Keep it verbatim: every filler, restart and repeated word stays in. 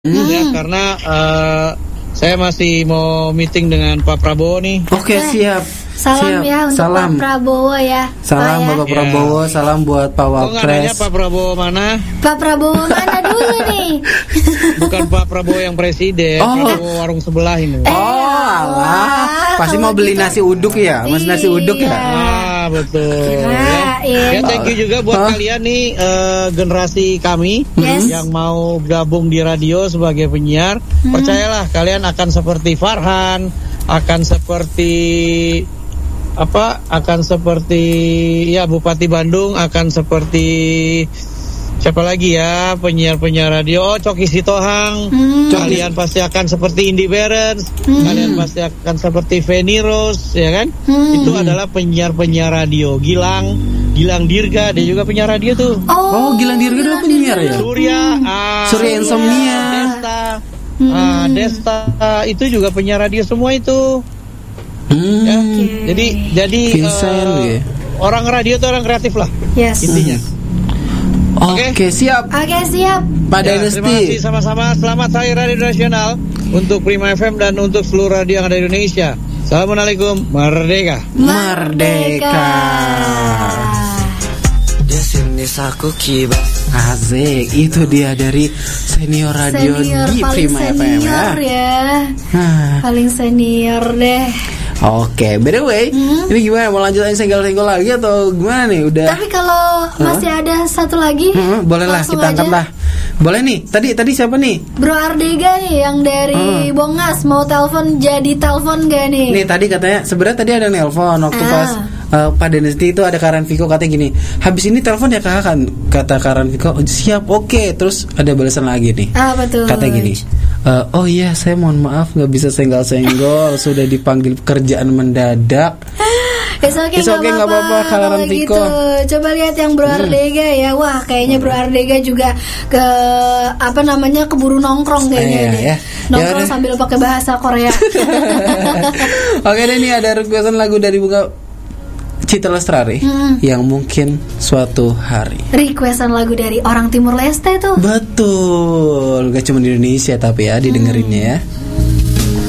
Hmm. Ya, karena uh, saya masih mau meeting dengan Pak Prabowo nih. Oke, okay, siap. Salam siap. ya untuk salam. Pak Prabowo ya. Salam Bapak ya. Prabowo, salam buat Pak Wapres. Kok nggak nanya Pak Prabowo mana? Pak Prabowo mana dulu nih? Bukan Pak Prabowo yang presiden, oh. Prabowo warung sebelah ini. Eh, oh, alah. Pasti mau beli gitu. Nasi uduk ya, Mas nasi uduk ya. Ah, betul. Ya. ya, thank you juga buat huh? kalian nih uh, generasi kami yes. yang mau gabung di radio sebagai penyiar. Hmm. Percayalah, kalian akan seperti Farhan, akan seperti apa akan seperti ya Bupati Bandung, akan seperti siapa lagi ya penyiar-penyiar radio, oh, Coki Sitohang. hmm. Kalian pasti akan seperti Indi Barens. hmm. Kalian pasti akan seperti Feni Rose, ya kan? hmm. Itu adalah penyiar-penyiar radio. Gilang Gilang Dirga, dia juga penyiar radio tuh. Oh, oh Gilang Dirga adalah penyiar ya. Surya ah, Surya Insomnia, Desta hmm. ah, Desta itu juga penyiar radio semua itu. Hmm. Ya, jadi jadi Vincent, uh, ya. orang radio itu orang kreatif lah. Yes. Intinya. Oke, okay. okay, siap. Oke, okay, siap. Pak ya, Dynasty. Terima kasih sama-sama. Selamat Hari Radio Nasional untuk Prima F M dan untuk seluruh radio yang ada di Indonesia. Assalamualaikum. Merdeka. Merdeka. Asik, itu dia dari senior radio senior, di Prima F M ya. ya. Paling senior deh. Oke, by the way, hmm? ini gimana? Mau lanjutin senggol-senggol lagi atau gimana nih? Udah. Tapi kalau huh? masih ada satu lagi, hmm, boleh lah kita angkat lah. Boleh nih. Tadi tadi siapa nih? Bro Ardega nih yang dari hmm. Bongas, mau telepon jadi telepon gak nih? Nih tadi katanya sebenarnya tadi ada nelpon waktu ah. pas uh, Pak Dynasty itu ada Karan Viko katanya gini. Habis ini telepon ya kakak kan, kata Karan Viko. Oh, siap, oke. Okay. Terus ada balasan lagi nih. Ah, betul. Katanya gini. Uh, oh iya, saya mohon maaf nggak bisa senggol-senggol, sudah dipanggil pekerjaan mendadak. It's okay, okay nggak apa-apa, Karan Viko. Gitu. Coba lihat yang Bro hmm. Ardega ya, wah kayaknya Bro Ardega juga ke apa namanya keburu nongkrong kayaknya eh, deh. Ya. Nongkrong ya, sambil pakai bahasa Korea. Oke deh, nih ada requestan lagu dari Bunga Citra Lestari hmm. yang mungkin suatu hari. Requestan lagu dari orang Timur Leste tuh. Betul, gak cuma di Indonesia tapi ya didengerinnya hmm. ya.